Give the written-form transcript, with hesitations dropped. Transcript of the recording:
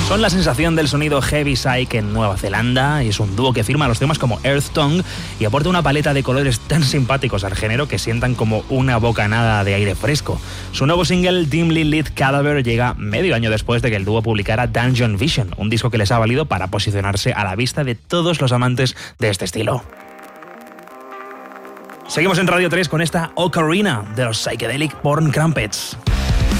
Son la sensación del sonido Heavy Psyche en Nueva Zelanda y es un dúo que firma los temas como Earth Tongue y aporta una paleta de colores tan simpáticos al género que sientan como una bocanada de aire fresco. Su nuevo single, Dimly Lit Cadaver, llega medio año después de que el dúo publicara Dungeon Vision, un disco que les ha valido para posicionarse a la vista de todos los amantes de este estilo. Seguimos en Radio 3 con esta Ocarina de los Psychedelic Porn Crumpets.